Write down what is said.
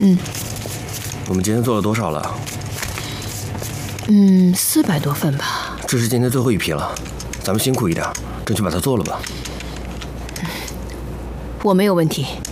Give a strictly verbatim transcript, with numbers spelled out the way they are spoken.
嗯。 我们今天做了多少了？ 嗯，四百多份吧。 这是今天最后一批了，咱们辛苦一点，争取把它做了吧。 我没有问题。